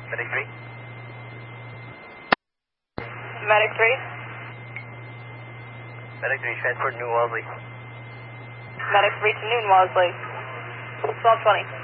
Medic 3. Medic 3. Medic 3, transport New Wellesley. Medic 3 to Noon Wellesley. 1220.